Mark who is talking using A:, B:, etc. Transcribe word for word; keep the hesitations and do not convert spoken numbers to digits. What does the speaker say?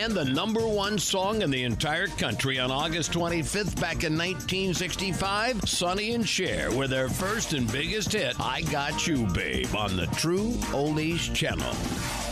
A: And the number one song in the entire country on August twenty-fifth back in nineteen sixty-five, Sonny and Cher with their first and biggest hit, I Got You, Babe, on the True Oldies Channel.